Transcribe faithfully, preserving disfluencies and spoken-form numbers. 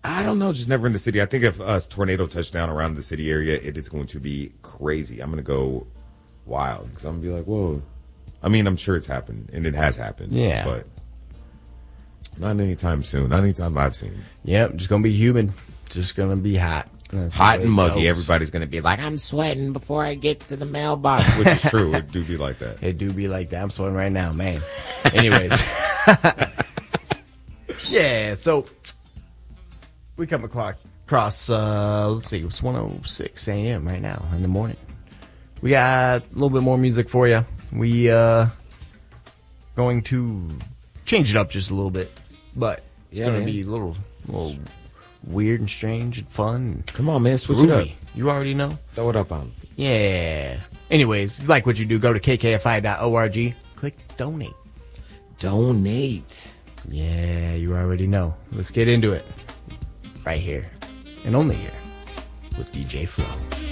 I don't know, just never in the city. I think if a tornado touched down around the city area, it is going to be crazy. I'm going to go wild because I'm going to be like, whoa. I mean, I'm sure it's happened, and it has happened. Yeah. But not anytime soon. Not anytime I've seen. Yep, just going to be humid. Just going to be hot. That's hot and muggy. Goes. Everybody's going to be like, I'm sweating before I get to the mailbox, which is true. It do be like that. It do be like that. I'm sweating right now, man. Anyways. Yeah, so we come across, uh, let's see, it's one oh six a.m. right now in the morning. We got a little bit more music for you. We uh going to change it up just a little bit, but it's yeah, going to be a little, little weird and strange and fun. Come on, man, switch groovy. It up. You already know. Throw it up on. Yeah. Anyways, if you like what you do, go to k k f i dot org. Click donate. Donate. Yeah, you already know. Let's get into it. Right here. And only here. With D J Flow.